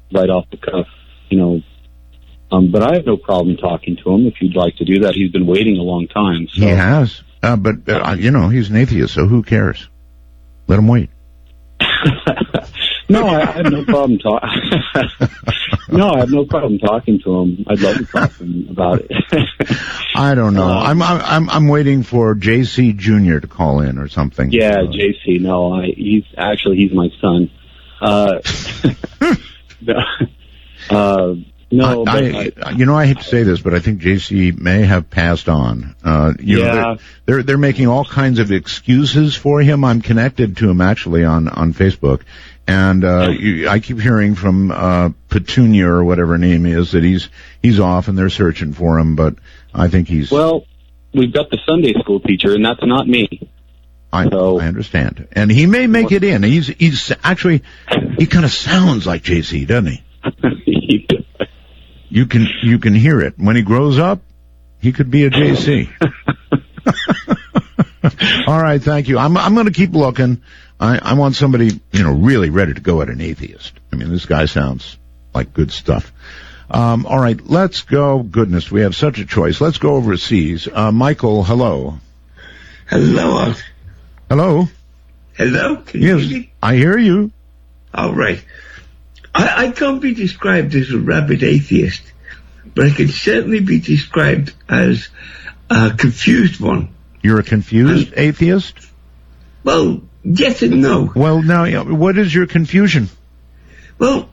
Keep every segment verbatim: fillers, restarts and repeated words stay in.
right off the cuff, you know. Um, but I have no problem talking to him if you'd like to do that. He's been waiting a long time. So. He has. Uh, but, uh, you know, he's an atheist, so who cares? Let him wait. No, I, I have no problem talking. No, I have no problem talking to him. I'd love to talk to him about it. I don't know. Um, I'm I'm I'm waiting for J C Junior to call in or something. Yeah, uh, J C. No, I, he's actually he's my son. Uh, uh, no, I, but I, you know, I hate to say this, but I think J C may have passed on. Uh, you yeah, know, they're, they're they're making all kinds of excuses for him. I'm connected to him actually on on Facebook, and uh, you, I keep hearing from uh, Petunia or whatever her name is that he's he's off and they're searching for him. But I think he's well. We've got the Sunday school teacher, and that's not me. I, so, I understand, and he may make it in. He's he's actually he kind of sounds like J C, doesn't he? You can you can hear it. When he grows up, he could be a J C. All right, thank you. I'm I'm going to keep looking. I, I want somebody, you know, really ready to go at an atheist. I mean, this guy sounds like good stuff. Um, all right, let's go. Goodness, we have such a choice. Let's go overseas. Uh, Michael, hello. Hello. Hello. Hello. Can you yes, hear me? I hear you. All right. I, I can't be described as a rabid atheist, but I can certainly be described as a confused one. You're a confused and, atheist? Well, yes and no. Well, now, what is your confusion? Well,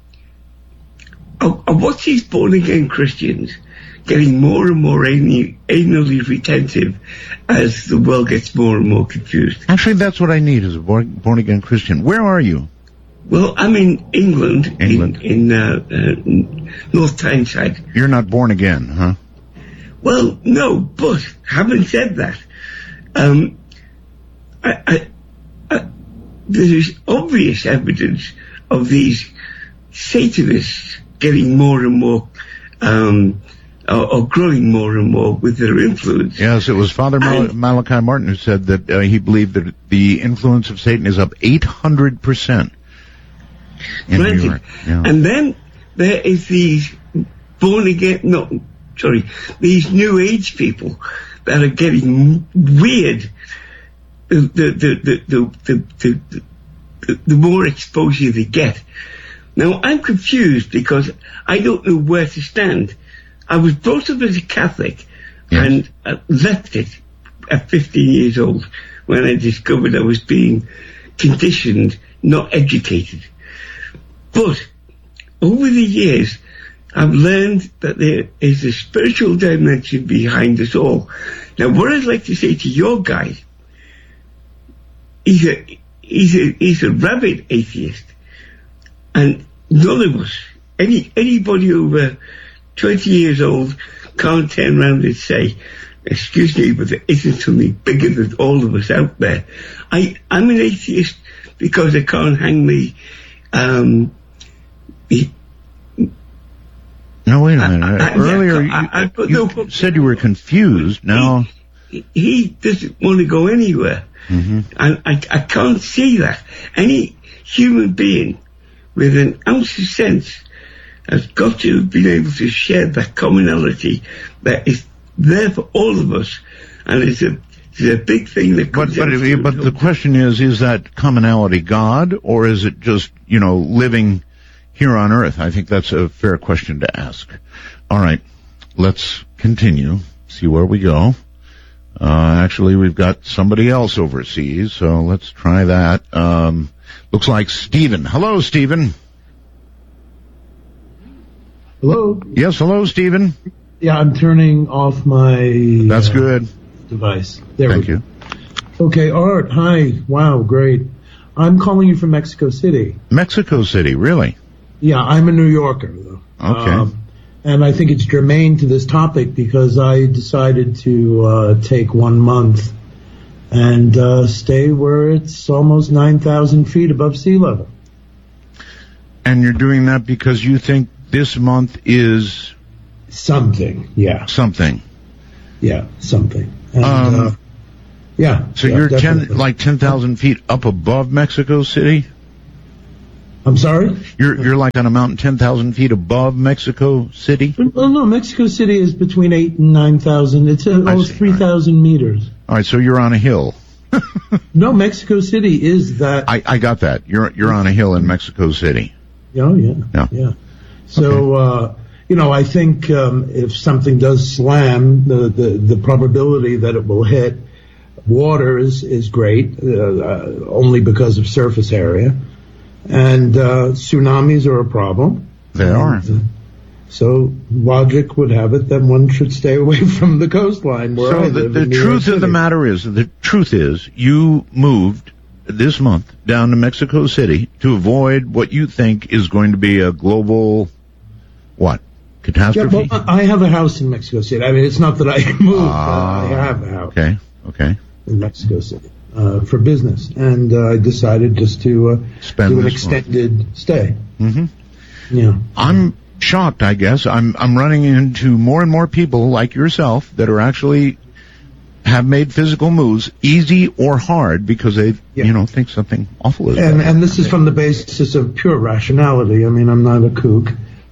I, I watch these born-again Christians getting more and more anally, anally retentive as the world gets more and more confused. Actually, that's what I need as a born, born-again Christian. Where are you? Well, I'm in England, England. in, in uh, uh, North Tyneside. You're not born again, huh? Well, no, but having said that, um, I, I, I, there's obvious evidence of these Satanists getting more and more, um, or, or growing more and more with their influence. Yes, it was Father Mal- and, Malachi Martin who said that uh, he believed that the influence of Satan is up eight hundred percent. In New York. Yeah. And then there is these born again, no, sorry, these new age people that are getting weird. The the the the the, the, the, the more exposure they get. Now I'm confused because I don't know where to stand. I was brought up as a Catholic yes. and uh, left it at fifteen years old when I discovered I was being conditioned, not educated. But over the years, I've learned that there is a spiritual dimension behind us all. Now, what I'd like to say to your guy, he's a, he's a, he's a rabid atheist. And none of us, any, anybody over twenty years old can't turn around and say, excuse me, but there isn't something bigger than all of us out there. I, I'm an atheist because I can't hang me, um, He, no, wait a minute. I, I, Earlier, I, I, I, you, you no, said you were confused. Now he, he doesn't want to go anywhere, mm-hmm. and I, I can't see that. Any human being with an ounce of sense has got to have been able to share that commonality that is there for all of us, and it's a it's a big thing that comes But but, but the question is: is that commonality God, or is it just you know living here on Earth? I think that's a fair question to ask. All right, let's continue. See where we go. Uh, actually, we've got somebody else overseas, so let's try that. Um, looks like Stephen. Hello, Stephen. Hello. Yes, hello, Stephen. Yeah, I'm turning off my. That's uh, good. Device. There Thank we you. go. Okay, Art. Hi. Wow, great. I'm calling you from Mexico City. Mexico City, really? Yeah, I'm a New Yorker, though. Okay. Um, and I think it's germane to this topic because I decided to uh, take one month and uh, stay where it's almost nine thousand feet above sea level. And you're doing that because you think this month is... Something, yeah. Something. Yeah, something. And, um, uh, yeah. So yeah, you're definitely. ten, like ten thousand feet up above Mexico City? I'm sorry? You're you're like on a mountain ten thousand feet above Mexico City? Well, no, Mexico City is between eight and nine thousand. It's uh, almost three thousand meters. All right, so you're on a hill. No, Mexico City is that. I, I got that. You're you're on a hill in Mexico City. Oh, yeah. Yeah. Yeah. So, okay. uh, you know, I think um, if something does slam, the, the, the probability that it will hit water is, is great, uh, uh, only because of surface area. And uh, tsunamis are a problem. They are. And, uh, so logic would have it that one should stay away from the coastline where so I the, live the in New truth York of City. the matter is, the truth is, you moved this month down to Mexico City to avoid what you think is going to be a global, what, catastrophe? Yeah, well, I have a house in Mexico City. I mean, it's not that I moved, Ah, but I have a house. Okay, okay. In Mexico City uh, for business, and uh, I decided just to uh, Spend do an this extended stay. Mm-hmm. Yeah, I'm shocked, I guess. I'm I'm running into more and more people like yourself that are actually have made physical moves, easy or hard, because they Yeah. you know think something awful is and happening. and this is from the basis of pure rationality. I mean, I'm not a kook.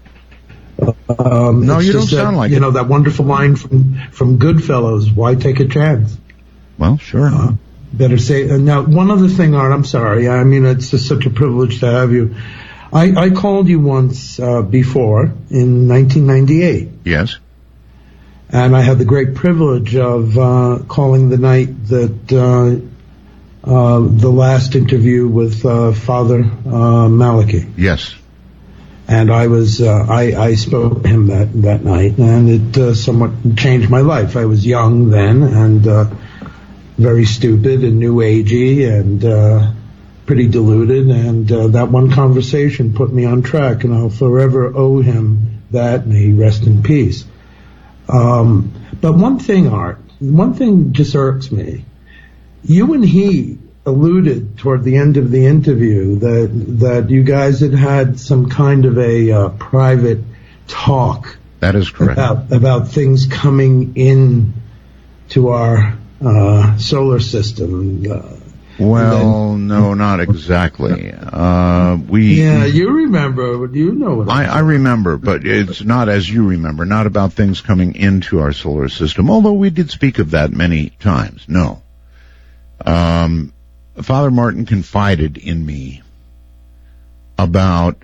Um, No, it's you don't just that, sound like you it. know that wonderful line from from Goodfellas. Why take a chance? Well, sure. Uh, better say. Uh, now, one other thing, Art. I'm sorry. I mean, it's just such a privilege to have you. I, I called you once uh, before in nineteen ninety-eight. Yes. And I had the great privilege of uh, calling the night that uh, uh, the last interview with uh, Father uh, Malachi. Yes. And I was uh, I, I spoke to him that, that night, and it uh, somewhat changed my life. I was young then, and uh, very stupid and new agey, and uh, pretty deluded. And uh, that one conversation put me on track, and I'll forever owe him that. May he rest in peace. Um, but one thing, Art, one thing just irks me. You and he alluded toward the end of the interview that that you guys had had some kind of a uh, private talk. That is correct. About about things coming in to our uh, solar system. Uh, Well, no, not exactly. Uh, we. yeah, you remember. You know what I, I remember, but it's not as you remember, not about things coming into our solar system, although we did speak of that many times. No. Um, Father Martin confided in me about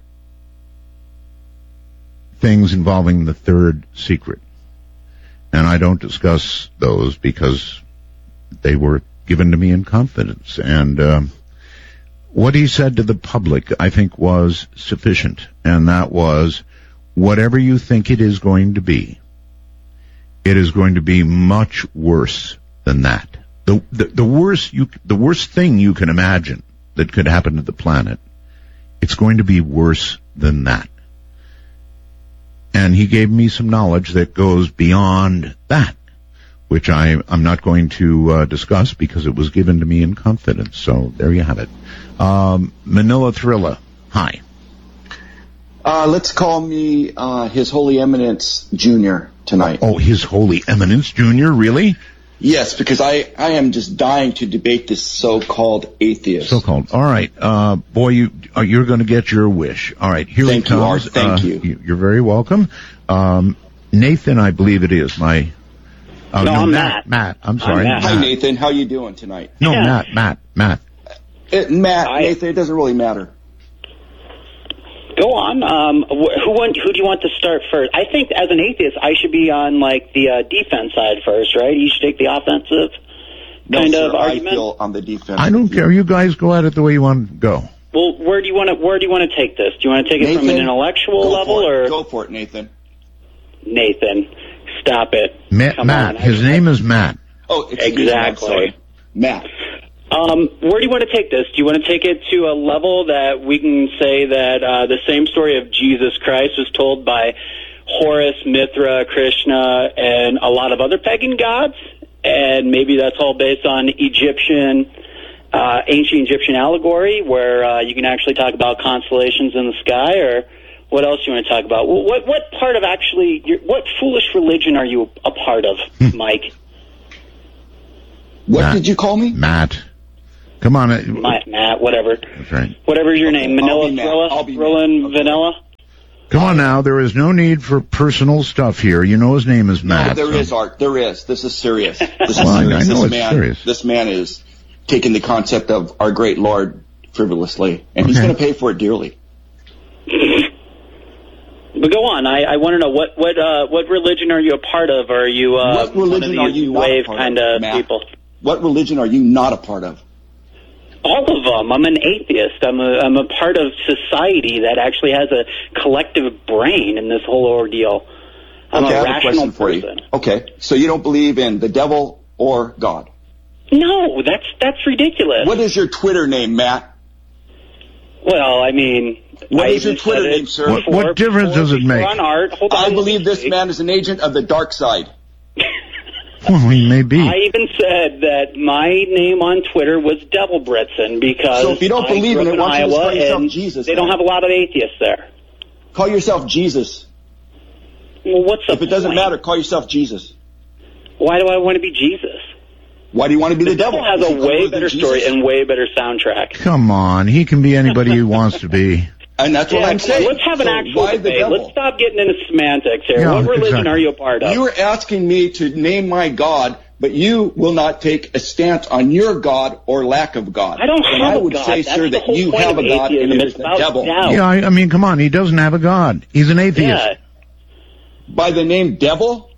things involving the third secret. And I don't discuss those because they were given to me in confidence. And um, what he said to the public, I think, was sufficient. And that was, whatever you think it is going to be, it is going to be much worse than that. The, the, the worst you, the worst thing you can imagine that could happen to the planet, it's going to be worse than that. And he gave me some knowledge that goes beyond that, which I, I'm not going to uh, discuss because it was given to me in confidence. So there you have it. Um, Manila Thrilla, hi. Uh, let's call me uh, His Holy Eminence Junior tonight. Oh, His Holy Eminence Junior, really? Yes, because I, I am just dying to debate this so-called atheist. So-called. All right. Uh, boy, you, uh, you're going to get your wish. All right. Here Thank it comes. you, Art. Thank uh, you. You're very welcome. Um, Nathan, I believe it is. My, oh, no, no, I'm Matt. Matt. Matt. I'm sorry. I'm Matt. Hi, Matt. Nathan. How you doing tonight? No, Yeah. Matt, Matt, Matt. It, Matt, I- Nathan, it doesn't really matter. Go on. Um, wh- who want, who do you want to start first? I think as an atheist, I should be on like the uh, defense side first, right? You should take the offensive No, kind sir, of argument. I feel on the defense. I don't care. You guys go at it the way you want to go. Well, where do you want to where do you want to take this? Do you want to take it from an Nathan, intellectual Go level, for it. or Go for it, Nathan. Nathan? Stop it. Ma- Come Matt. on. His I- name is Matt. Oh, excuse me, I'm Exactly. sorry. Matt. Um, where do you want to take this? Do you want to take it to a level that we can say that uh, the same story of Jesus Christ was told by Horus, Mithra, Krishna, and a lot of other pagan gods? And maybe that's all based on Egyptian, uh, ancient Egyptian allegory, where uh, you can actually talk about constellations in the sky, or what else do you want to talk about? What what part of actually, your, what foolish religion are you a part of, Mike? What Matt. did you call me? Matt. Come on. Uh, My, Matt, whatever. That's right. Whatever's your name. Manila Thrilla? Thrilla and Vanilla? Come on now. There is no need for personal stuff here. You know his name is Matt. No, there so. is, Art. There is. This is serious. This is well, serious. I know this it's man, serious. This man is taking the concept of our great Lord frivolously, and okay. he's going to pay for it dearly. But go on. I, I want to know what what uh, what religion are you a part of? Or are you uh, what religion one of are these you new not wave a part kind of, of Matt? people? What religion are you not a part of? All of them. I'm an atheist. I'm a I'm a part of society that actually has a collective brain in this whole ordeal. I'm okay, a I have a rational question for person. you. Okay, so you don't believe in the devil or God? No, that's that's ridiculous. What is your Twitter name, Matt? Well, I mean, what I is your even Twitter said name, it sir? What, before- what difference before- does it before make? On art. Hold on, I let me believe this speak. man is an agent of the dark side. Well, he may be. I even said that my name on Twitter was Devil Britson because So if you don't I believe grew in up it, why don't you just Iowa call yourself and Jesus, they don't then? have a lot of atheists there. Call yourself Jesus. Well, what's the If it doesn't point? matter, call yourself Jesus. Why do I want to be Jesus? Why do you want to be the, The devil has Is a he cooler way than better Jesus? story and way better soundtrack. Come on. He can be anybody he wants to be. And that's Yeah, what I'm come on, saying. let's have an So actual why the debate. devil? Let's stop getting into semantics here. Yeah, what religion exactly. are you a part of? You are asking me to name my God, but you will not take a stance on your God or lack of God. I don't and have I a would God. say, That's sir, the that whole you point have of a God atheism. and it It's is the about devil. doubt. Yeah, I, I mean, come on. He doesn't have a God. He's an atheist. Yeah, By the name Devil?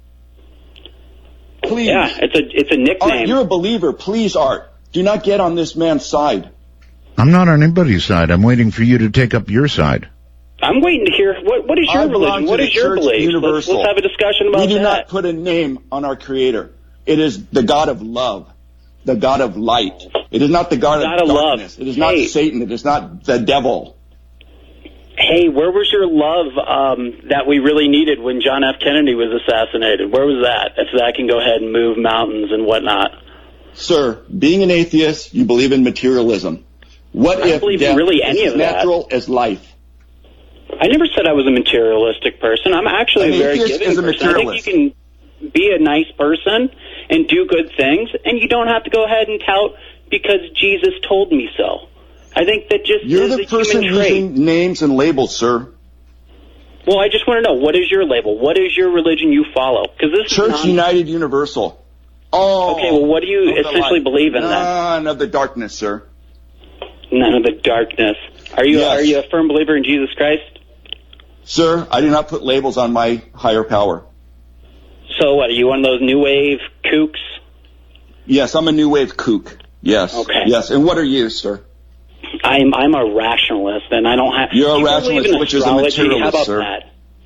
Please. yeah, it's a it's a Art, nickname. you're a believer. Please, Art, do not get on this man's side. I'm not on anybody's side. I'm waiting for you to take up your side. I'm waiting to hear what what is your I belong religion? to What the is your Church belief? Let's, Universal. let's have a discussion about We do that. not put a name on our Creator. It is the God of love, the God of light. It is not the God, God of of darkness. love. It is not Hey. Satan. It is not the devil. Hey, where was your love um, that we really needed when John F. Kennedy was assassinated? Where was that? If that can go ahead and move mountains and whatnot. Sir, being an atheist, you believe in materialism. What I if believe in death really is any as of that. natural as life? I never said I was a materialistic person. I'm actually An a very atheist giving is a person. I think materialist. you can be a nice person and do good things, and you don't have to go ahead and tout because Jesus told me so. I think that just You're is the a person human trait. using names and labels, sir. Well, I just want to know, what is your label? What is your religion you follow? Because this Church is non- United Universal. Oh. Okay, well, what do you of the essentially light. believe in then? None of the darkness, sir. None of the darkness. Are you Yes. are you a firm believer in Jesus Christ? Sir, I do not put labels on my higher power. So what, are you one of those new wave kooks? Yes, I'm a new wave kook. Yes. Okay. Yes. And what are you, sir? I'm I'm a rationalist, and I don't have. You're a Do you rationalist, believe in which is a astrology? materialist, How about sir. that?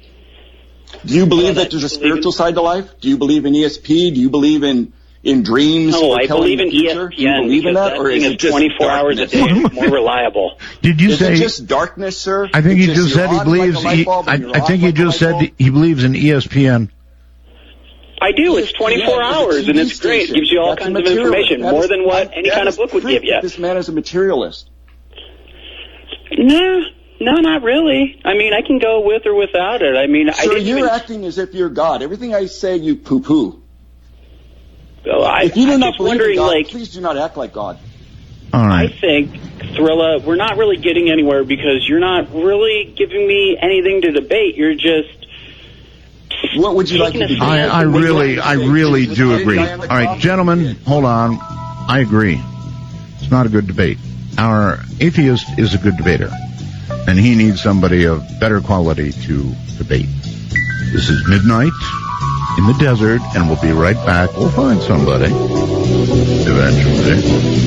Do you believe Well, that there's a do you believe spiritual in- side to life? Do you believe in E S P? Do you believe in in dreams? No, or I telling believe the in future? E S P N Do you believe in because that, or thing is is it just twenty-four hours a darkness? day. It's more reliable. Did you Is say? it just darkness, sir? I think It's he just you're said he on believes. Like a light he, bulb I, and you're I off think he like a just light said bulb? he believes in E S P N. I do. It's E S P N twenty-four is a hours, T V and it's great. It station. gives you all That's a kinds of materialist. information, That more is- than what that- any that kind of is book would proof give you. that This man is a materialist. No, no, not really. I mean, I can go with or without it. I mean, I Sir, didn't you're even. acting as if you're God. Everything I say, you poo-poo. Oh, I, If you do I'm not just believe in wondering, God, like, please do not act like God. All I right. think, Thrilla, we're not really getting anywhere because you're not really giving me anything to debate. You're just. What would you like to Taking do? a I, I really, I really do agree. All right, gentlemen, hold on. I agree. It's not a good debate. Our atheist is a good debater, and he needs somebody of better quality to debate. This is Midnight in the Desert, and we'll be right back. We'll find somebody eventually.